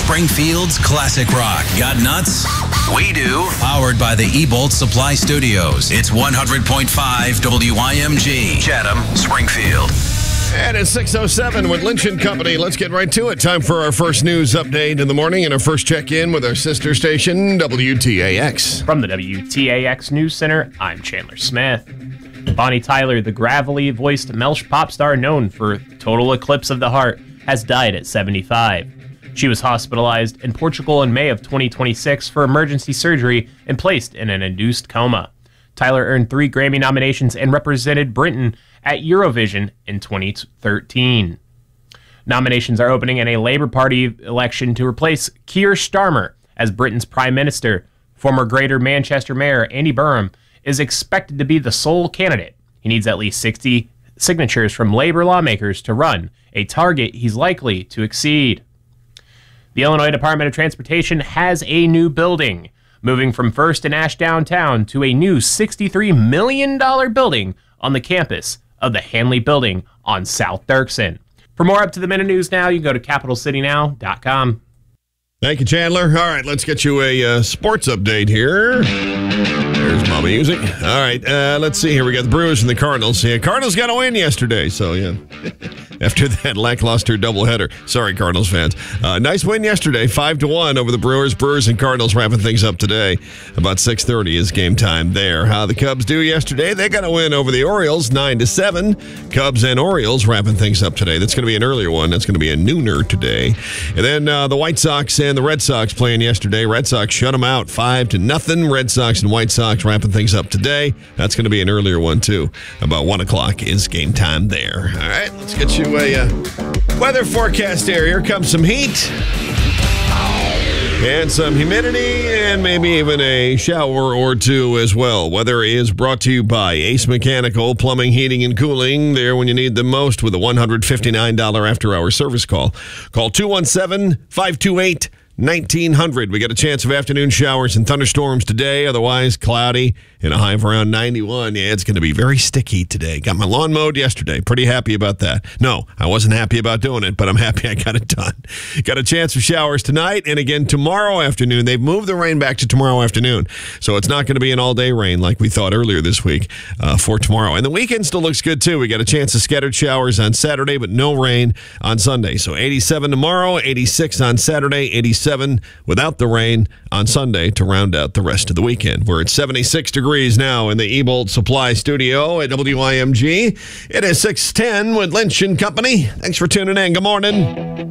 Springfield's classic rock. Got nuts? We do. Powered by the Ebolt Supply Studios. It's 100.5 WIMG. Chatham, Springfield. And it's 6:07 with Lynch & Company. Let's get right to it. Time for our first news update in the morning and our first check-in with our sister station, WTAX. From the WTAX News Center, I'm Chandler Smith. Bonnie Tyler, the gravelly-voiced Melch pop star known for Total Eclipse of the Heart, has died at 75. She was hospitalized in Portugal in May of 2026 for emergency surgery and placed in an induced coma. Tyler earned 3 Grammy nominations and represented Britain at Eurovision in 2013. Nominations are opening in a Labour Party election to replace Keir Starmer as Britain's Prime Minister. Former Greater Manchester Mayor Andy Burnham is expected to be the sole candidate. He needs at least 60 signatures from Labour lawmakers to run, a target he's likely to exceed. The Illinois Department of Transportation has a new building, moving from First and Ash downtown to a new $63 million building on the campus of the Hanley Building on South Dirksen. For more up-to-the-minute news now, you can go to capitalcitynow.com. Thank you, Chandler. All right, let's get you a sports update here. There's my music. All right, let's see here. We got the Brewers and the Cardinals. Yeah, Cardinals got a win yesterday, so yeah. After that lackluster doubleheader. Sorry, Cardinals fans. Nice win yesterday, 5-1 over the Brewers. Brewers and Cardinals wrapping things up today. About 6:30 is game time there. How the Cubs do yesterday? They got a win over the Orioles, 9-7. Cubs and Orioles wrapping things up today. That's going to be an earlier one. That's going to be a nooner today. And then the White Sox and the Red Sox playing yesterday. Red Sox shut them out 5-0. Red Sox and White Sox wrapping things up today. That's going to be an earlier one, too. About 1 o'clock is game time there. All right, let's get you a weather forecast here. Here comes some heat and some humidity and maybe even a shower or two as well. Weather is brought to you by Ace Mechanical, plumbing, heating, and cooling. There when you need them most with a $159 after-hour service call. Call 217-528-1900. We got a chance of afternoon showers and thunderstorms today. Otherwise, cloudy and a high of around 91. Yeah, it's going to be very sticky today. Got my lawn mowed yesterday. Pretty happy about that. No, I wasn't happy about doing it, but I'm happy I got it done. Got a chance of showers tonight and again tomorrow afternoon. They've moved the rain back to tomorrow afternoon, so it's not going to be an all-day rain like we thought earlier this week for tomorrow. And the weekend still looks good, too. We got a chance of scattered showers on Saturday, but no rain on Sunday. So 87 tomorrow, 86 on Saturday, 87 without the rain on Sunday to round out the rest of the weekend. We're at 76 degrees now in the Ebolt Supply Studio at WIMG. It is 6:10 with Lynch & Company. Thanks for tuning in. Good morning.